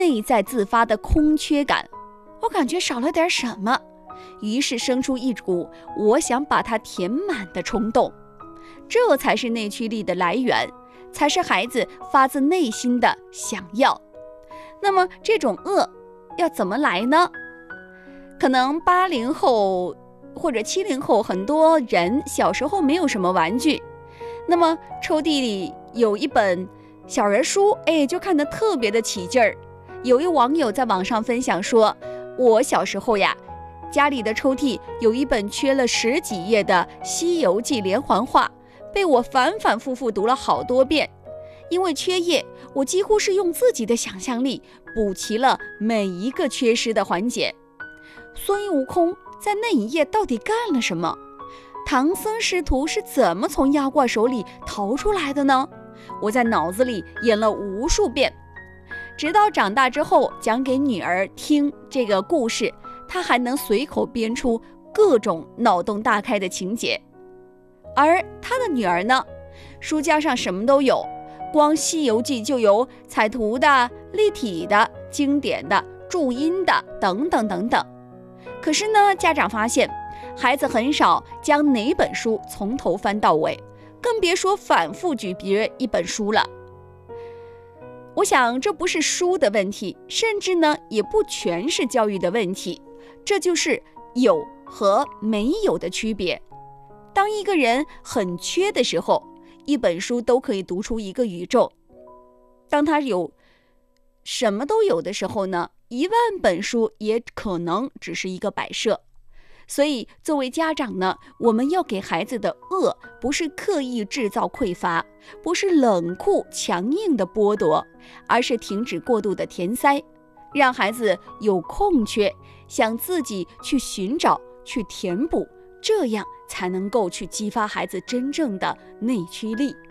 内在自发的空缺感，我感觉少了点什么，于是生出一股我想把它填满的冲动。这才是内驱力的来源，才是孩子发自内心的想要。那么这种饿要怎么来呢？可能80后或者70后很多人小时候没有什么玩具，那么抽屉里有一本小人书，就看得特别的起劲儿。有一网友在网上分享说，我小时候呀，家里的抽屉有一本缺了10几页的《西游记》连环画，被我反反复复读了好多遍。因为缺页，我几乎是用自己的想象力补齐了每一个缺失的环节。孙悟空在那一页到底干了什么？唐僧师徒是怎么从妖怪手里逃出来的呢？我在脑子里演了无数遍，直到长大之后讲给女儿听这个故事，她还能随口编出各种脑洞大开的情节。而她的女儿呢，书架上什么都有，光《西游记》就有彩图的、立体的、经典的、注音的等等等等。可是呢，家长发现孩子很少将哪本书从头翻到尾，更别说反复咀嚼一本书了。我想这不是书的问题，甚至呢也不全是教育的问题，这就是有和没有的区别。当一个人很缺的时候，一本书都可以读出一个宇宙；当他有什么都有的时候呢，10000本书也可能只是一个摆设。所以作为家长呢，我们要给孩子的饿，不是刻意制造匮乏，不是冷酷强硬的剥夺，而是停止过度的填塞，让孩子有空缺，想自己去寻找，去填补，这样才能够去激发孩子真正的内驱力。